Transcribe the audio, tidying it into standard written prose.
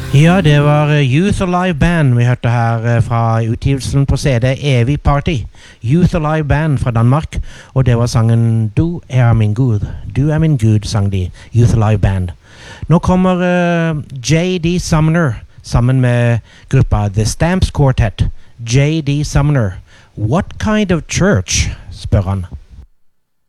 Ja, det var Youth Alive Band vi hørte her fra utgivelsen på CD Evig Party. Youth Alive Band fra Danmark, og det var sangen Du er min Gud. Du er min Gud, sang de, Youth Alive Band. Nå kommer J.D. Sumner sammen med gruppa The Stamps Quartet. J.D. Sumner. What kind of church? Spør han.